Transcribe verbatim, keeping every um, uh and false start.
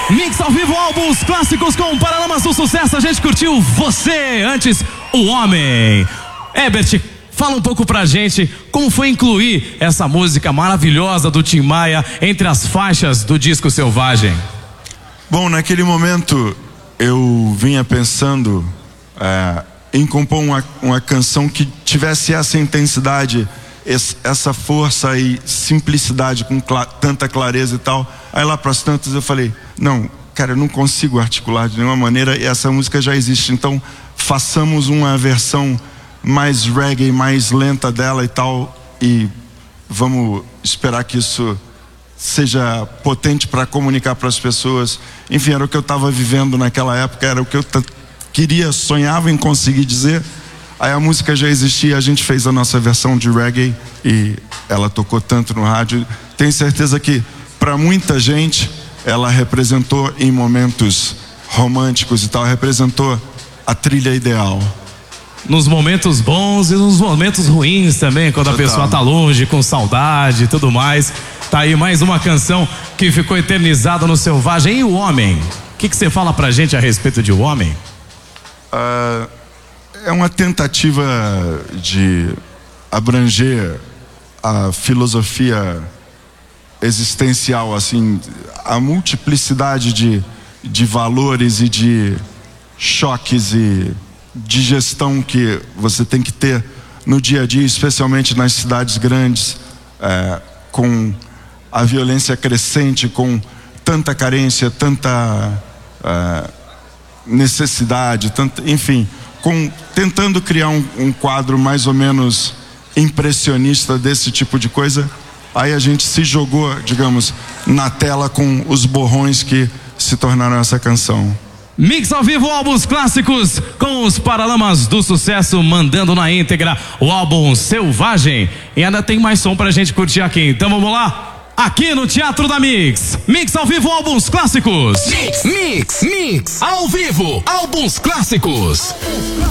Mix ao vivo, álbuns clássicos com Paralamas do Sucesso. A gente curtiu Você, antes O Homem. Herbert, fala um pouco pra gente como foi incluir essa música maravilhosa do Tim Maia entre as faixas do disco Selvagem. Bom, naquele momento eu vinha pensando é, em compor uma, uma canção que tivesse essa intensidade, essa força e simplicidade com cla- tanta clareza e tal. Aí lá pras tantas eu falei, não, cara, eu não consigo articular de nenhuma maneira e essa música já existe, então façamos uma versão mais reggae, mais lenta dela e tal, e vamos esperar que isso seja potente para comunicar para as pessoas. Enfim, era o que eu estava vivendo naquela época, era o que eu t- queria, sonhava em conseguir dizer. Aí a música já existia, a gente fez a nossa versão de reggae e ela tocou tanto no rádio. Tenho certeza que para muita gente ela representou em momentos românticos e tal, representou a trilha ideal. Nos momentos bons e nos momentos ruins também, quando Total. a pessoa tá longe, com saudade e tudo mais. Tá aí mais uma canção que ficou eternizada no Selvagem. E O Homem? O que que você fala pra gente a respeito de O Homem? Uh, é uma tentativa de abranger a filosofia existencial, assim, a multiplicidade de, de valores e de choques e de gestão que você tem que ter no dia a dia, especialmente nas cidades grandes, é, com a violência crescente, com tanta carência, tanta é, necessidade, tanta, enfim, com, tentando criar um, um quadro mais ou menos impressionista desse tipo de coisa. Aí a gente se jogou, digamos, na tela com os borrões que se tornaram essa canção. Mix ao vivo, álbuns clássicos com os Paralamas do Sucesso, mandando na íntegra o álbum Selvagem. E ainda tem mais som pra gente curtir aqui, então vamos lá? Aqui no Teatro da Mix. Mix ao vivo, álbuns clássicos. Mix, mix, mix ao vivo, álbuns clássicos.